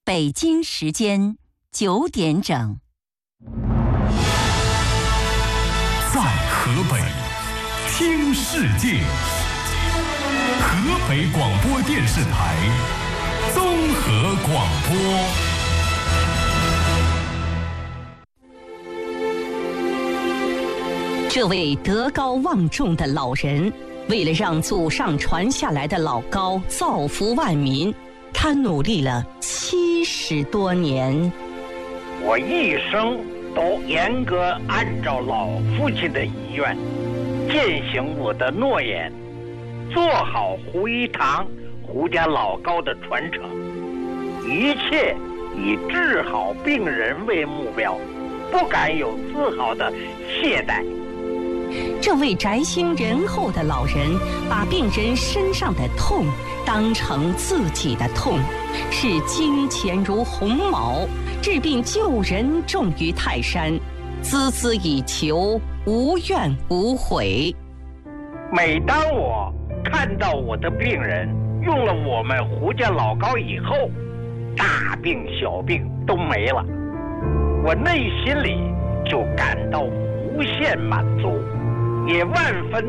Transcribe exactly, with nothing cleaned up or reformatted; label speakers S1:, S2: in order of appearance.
S1: 北京时间九点整。
S2: 在河北听世界，河北广播电视台综合广播。
S1: 这位德高望重的老人，为了让祖上传下来的老高造福万民，他努力了七十多年。
S3: 我一生都严格按照老父亲的遗愿，践行我的诺言，做好胡一堂、胡家老高的传承，一切以治好病人为目标，不敢有丝毫的懈怠。
S1: 这位宅心仁厚的老人，把病人身上的痛当成自己的痛，视金钱如鸿毛，治病救人重于泰山，孜孜以求，无怨无悔。
S3: 每当我看到我的病人用了我们胡家老高以后，大病小病都没了，我内心里就感到无限满足，也万分